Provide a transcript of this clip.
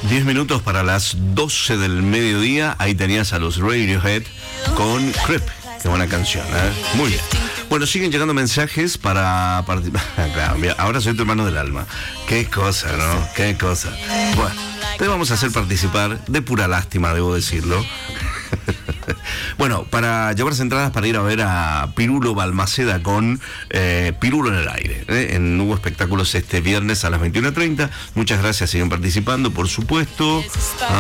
10 minutos para las 12 del mediodía. Ahí tenías a los Radiohead con Creep. Qué buena canción, ¿eh? Muy bien. Bueno, siguen llegando mensajes para participar. Claro, mira, ahora soy tu hermano del alma. Qué cosa, ¿no? Qué cosa. Bueno, te vamos a hacer participar de pura lástima, debo decirlo. Bueno, para llevarse entradas para ir a ver a Pirulo Balmaceda con Pirulo en el aire, en Hubo Espectáculos este viernes a las 21:30. Muchas gracias, siguen participando, por supuesto.